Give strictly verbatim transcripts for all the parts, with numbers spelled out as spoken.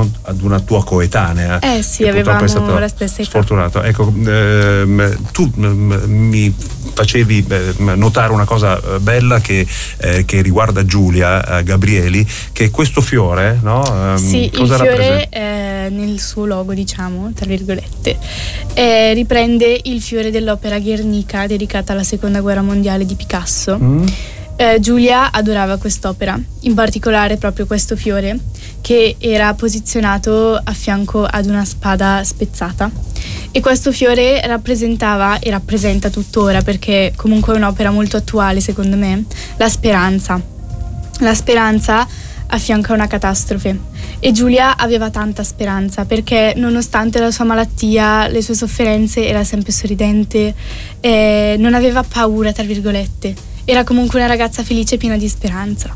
no? Ad una tua coetanea. Eh sì, avevamo la stessa età. Sfortunato. Ecco, ehm, tu ehm, mi facevi eh, notare una cosa bella che, eh, che riguarda Giulia eh, Gabrieli, che questo fiore, no? Ehm, sì, cosa il fiore rappresenta? eh, nel suo logo, diciamo, tra virgolette, eh, riprende il fiore dell'opera Guernica dedicata alla seconda guerra mondiale di Picasso. Mm. Eh, Giulia adorava quest'opera, in particolare proprio questo fiore che era posizionato a fianco ad una spada spezzata, e questo fiore rappresentava e rappresenta tuttora, perché comunque è un'opera molto attuale secondo me, la speranza la speranza a fianco a una catastrofe. E Giulia aveva tanta speranza, perché nonostante la sua malattia, le sue sofferenze, era sempre sorridente, eh, non aveva paura, tra virgolette. Era comunque una ragazza felice e piena di speranza.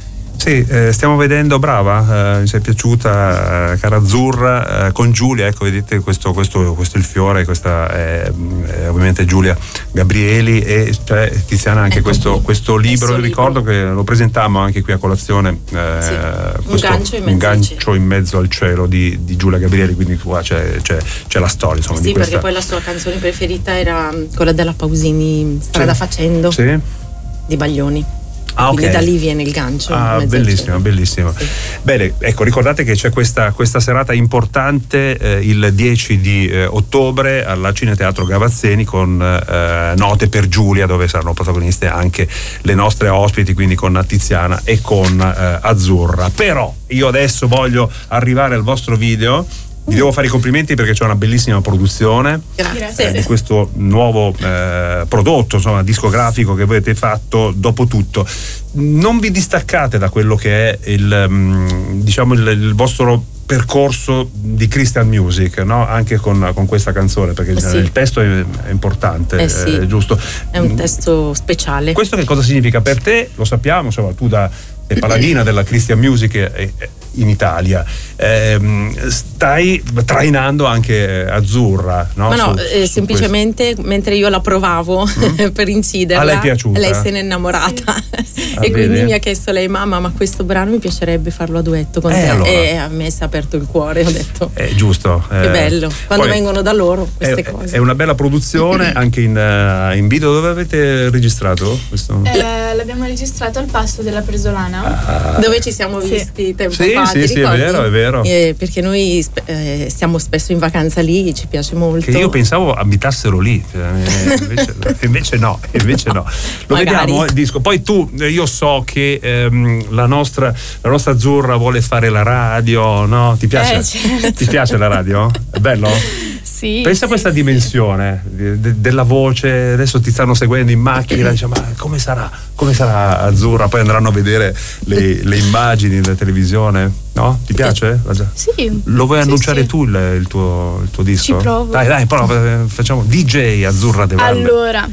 Sì, eh, stiamo vedendo, brava, eh, mi sei piaciuta, eh, cara Azzurra, eh, con Giulia, ecco, vedete questo, questo, questo è il fiore, questa è, è ovviamente Giulia Gabrieli, e cioè, Tiziana anche ecco questo, questo libro, libro. Ricordo che lo presentammo anche qui a colazione, eh, sì, questo, un gancio in mezzo, un gancio in mezzo al cielo di, di Giulia Gabrieli, quindi qua c'è, c'è, c'è la storia, insomma, sì, di questa. Perché poi la sua canzone preferita era quella della Pausini, Strada sì. Facendo, sì. di Baglioni. Ah, quindi okay. da lì viene il gancio. Ah, bellissimo, bellissimo. Sì. Bene, ecco, ricordate che c'è questa, questa serata importante eh, il dieci di eh, ottobre alla Cineteatro Gavazzeni con eh, Note per Giulia, dove saranno protagoniste anche le nostre ospiti, quindi con Tiziana e con eh, Azzurra. Però io adesso voglio arrivare al vostro video. Vi devo fare i complimenti perché c'è una bellissima produzione. Grazie. Eh, di questo nuovo eh, prodotto, insomma, discografico che voi avete fatto. Dopo tutto, non vi distaccate da quello che è il, mh, diciamo il, il vostro percorso di Christian music, no? Anche con, con questa canzone, perché eh sì. il testo è, è importante, eh sì. è giusto. È un testo speciale. Questo che cosa significa per te? Lo sappiamo, insomma, tu da sei paladina della Christian music e, e, in Italia, eh, stai trainando anche Azzurra, no? Ma no, su, eh, su semplicemente questo. Mentre io la provavo mm. per inciderla, a lei è piaciuta? Lei se n'è innamorata sì. e ah, quindi vedi? mi ha chiesto lei: mamma, ma questo brano mi piacerebbe farlo a duetto con eh, te. allora. E a me si è aperto il cuore, ho detto è giusto, che eh, bello quando poi vengono da loro queste è, cose. È una bella produzione anche in, uh, in video. Dove avete registrato questo? Eh, l'abbiamo registrato al Pasto della Presolana, ah. dove ci siamo visti sì. tempo sì, fa, sì, ti sì, ricordi? è vero, è vero. Eh, perché noi eh, stiamo spesso in vacanza lì, ci piace molto. Che io pensavo abitassero lì, invece, invece no, invece no. Lo Magari. Vediamo il disco. Poi tu, io so che ehm, la nostra la nostra Azzurra vuole fare la radio, no? Ti piace? Eh, certo. Ti piace la radio? È bello? Sì. Pensa sì, a questa sì. dimensione de- della voce. Adesso ti stanno seguendo in macchina, dice, ma come sarà? Come sarà Azzurra? Poi andranno a vedere le, le immagini della televisione, no? Ti piace? Sì. Lo vuoi sì, annunciare sì. tu il, il, tuo, il tuo disco? Ci provo. Dai, dai, prova, facciamo D J Azzurra De Valle. Allora,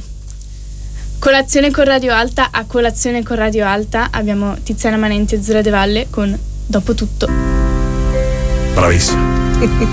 colazione con Radio Alta, a colazione con Radio Alta abbiamo Tiziana Manenti e Azzurra De Valle con Dopo tutto. Bravissimo.